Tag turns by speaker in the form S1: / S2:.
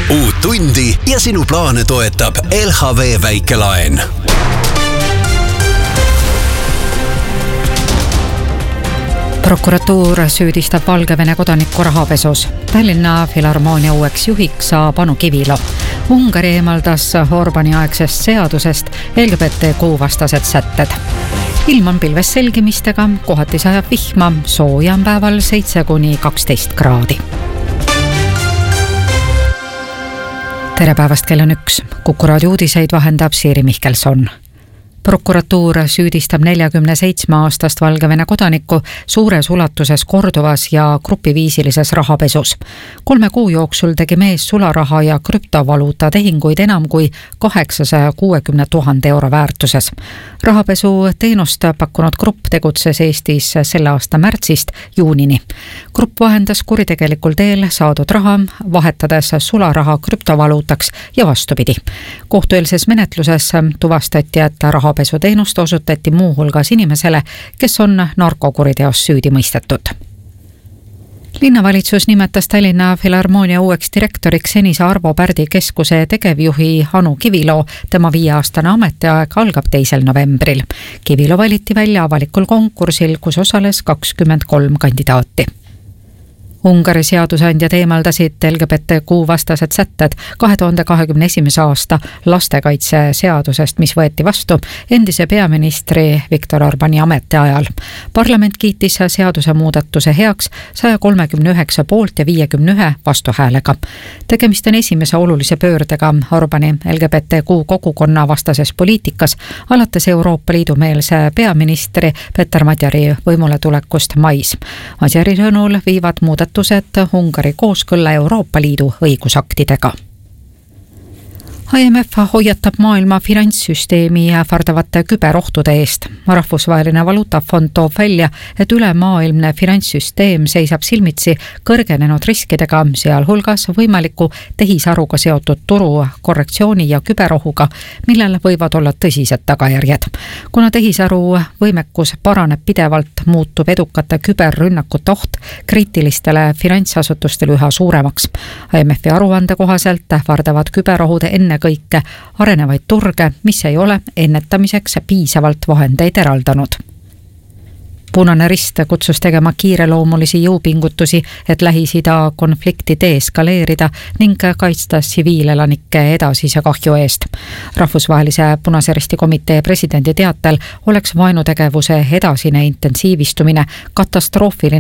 S1: Uut tundi ja sinu plaane toetab LHV väikelaen.
S2: Prokuratuur süüdistab Valgevene kodanikku rahapesus. Tallinna Filharmoonia uueks juhiks saab Anu Kivilo. Ungari eemaldas Orbani aegsest seadusest LGBTQ vastased sätted. Ilm on pilves selgimistega, kohati sajab vihma, sooja on päeval 7–12 kraadi. Tere päevast, kell on 1. Kuku raadio uudiseid vahendab Siiri Mihkelson. Prokuratuur süüdistab 47-aastast Valgevene kodanikku suures ulatuses korduvas ja grupiviisilises rahapesus. 3 kuu jooksul tegi mees sularaha ja krüptovaluuta tehinguid enam kui 860 000 euro väärtuses. Rahapesu teenust pakkunud grupp tegutses Eestis selle aasta märtsist juunini. Grupp vahendas kuritegelikul teel saadud raha, vahetades sularaha krüptovaluutaks ja vastupidi. Kohtueelses menetluses tuvastati, et rahapesuteenust osutati muu hulgas inimesele, kes on narkokuriteos süüdi mõistetud. Linnavalitsus nimetas Tallinna Filharmoonia uueks direktoriks senise Arvo Pärdi keskuse tegevjuhi Anu Kivilo. Tema 5-aastane ametiaeg algab 2. novembril. Kivilo valiti välja avalikul konkursil, kus osales 23 kandidaati. Ungari seadusandjad eemaldasid LGBTQ vastased sätted 2021. aasta lastekaitseseadusest, mis võeti vastu endise peaministri Viktor Orbani ametiajal. Parlament kiitis seaduse muudatuse heaks 139 poolt ja 51 vastuhäälega. Tegemist on esimese olulise pöördega Orbani LGBTQ kogukonna vastases poliitikas alates Euroopa Liidu meelse peaministri Peter Madjari võimule tulekust mais. Madjari sõnul viivad muudatused Ungari kooskõlla Euroopa Liidu õigusaktidega. IMF hoiatab maailma finantssüsteemi ähvardavate küberohtude eest. Rahvusvaheline valuutafond toob välja, et ülemaailmne finantssüsteem seisab silmitsi kõrgenenud riskidega, sealhulgas võimaliku tehisaruga seotud turu korrektsiooni ja küberohuga, millel võivad olla tõsised tagajärjed. Kuna tehisaru võimekus paraneb pidevalt, muutub edukate küberrünnakute oht kriitilistele finantsasutustele üha suuremaks. IMF-i aruande kohaselt ähvardavad küberohud kõike arenevaid turge, mis ei ole ennetamiseks piisavalt vahendeid eraldanud. Punane Rist kutsus tegema kiireloomulisi jõupingutusi, et Lähis-Ida konflikti deeskaleerida ning kaitsta tsiviilelanike edasise kahju eest. Rahvusvahelise Punase Risti komitee presidendi teatel oleks vaenutegevuse edasine intensiivistumine katastroofiline